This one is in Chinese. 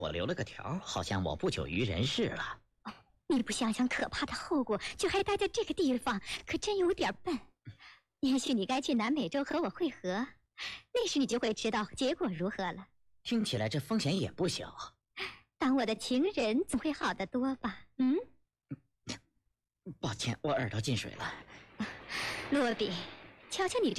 我留了个条，好像我不久于人世了。 你不想想可怕的后果，就还待在这个地方，可真有点笨。也许你该去南美洲和我会合，那时你就会知道结果如何了。 听起来这风险也不小。 当我的情人总会好得多吧？ 抱歉，我耳朵进水了。 洛比，瞧瞧你这